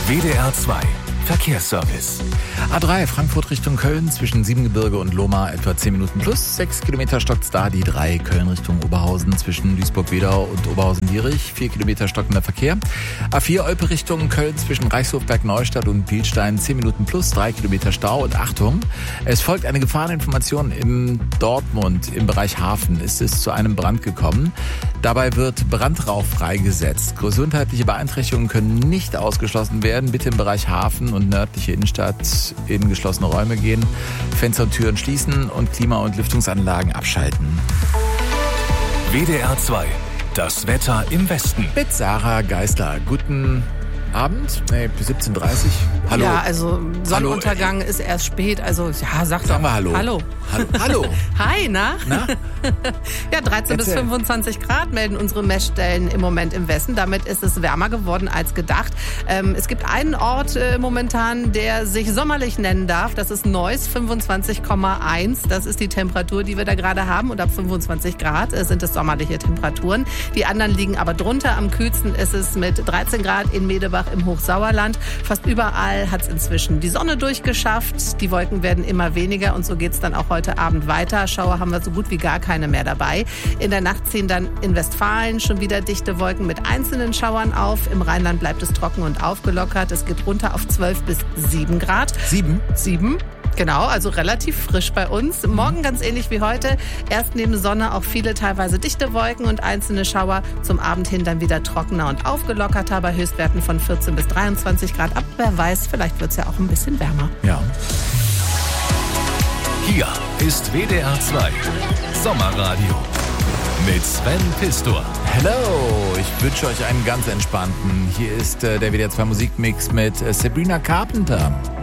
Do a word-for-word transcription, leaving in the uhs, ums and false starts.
W D R zwei Verkehrsservice. A drei Frankfurt Richtung Köln zwischen Siebengebirge und Lohmar etwa zehn Minuten plus. sechs Kilometer stockt's da. Die drei Köln Richtung Oberhausen zwischen Duisburg-Wedau und Oberhausen-Dierich. vier Kilometer stockender Verkehr. A vier Olpe Richtung Köln zwischen Reichshofberg-Neustadt und Bilstein zehn Minuten plus. drei Kilometer Stau. Und Achtung, es folgt eine Gefahreninformation in Dortmund im Bereich Hafen. Ist es zu einem Brand gekommen. Dabei wird Brandrauch freigesetzt. Gesundheitliche Beeinträchtigungen können nicht ausgeschlossen werden. Bitte im Bereich Hafen und nördliche Innenstadt in geschlossene Räume gehen, Fenster und Türen schließen und Klima- und Lüftungsanlagen abschalten. W D R zwei, das Wetter im Westen. Mit Sarah Geisler. Guten Abend, nee, bis siebzehn Uhr dreißig. Hallo. Ja, also Sonnenuntergang Hallo. ist erst spät, also ja, sag doch. Sag mal Hallo. Hallo. Hallo. Hallo. Hi, na? Na? Ja, dreizehn bis fünfundzwanzig Grad melden unsere Messstellen im Moment im Westen. Damit ist es wärmer geworden als gedacht. Ähm, es gibt einen Ort äh, momentan, der sich sommerlich nennen darf. Das ist Neuss, fünfundzwanzig Komma eins. Das ist die Temperatur, die wir da gerade haben. Und ab fünfundzwanzig Grad äh, sind es sommerliche Temperaturen. Die anderen liegen aber drunter. Am kühlsten ist es mit dreizehn Grad in Medebach im Hochsauerland. Fast überall hat es inzwischen die Sonne durchgeschafft. Die Wolken werden immer weniger und so geht es dann auch heute Abend weiter. Schauer haben wir so gut wie gar keine mehr dabei. In der Nacht ziehen dann in Westfalen schon wieder dichte Wolken mit einzelnen Schauern auf. Im Rheinland bleibt es trocken und aufgelockert. Es geht runter auf zwölf bis sieben Grad. Sieben? Sieben. Genau, also relativ frisch bei uns. Morgen ganz ähnlich wie heute. Erst neben Sonne auch viele teilweise dichte Wolken und einzelne Schauer. Zum Abend hin dann wieder trockener und aufgelockerter bei Höchstwerten von vierzehn bis dreiundzwanzig Grad. Aber wer weiß, vielleicht wird es ja auch ein bisschen wärmer. Ja. Hier ist W D R zwei Sommerradio mit Sven Pistor. Hello, ich wünsche euch einen ganz entspannten. Hier ist äh, der W D R zwei Musikmix mit äh, Sabrina Carpenter.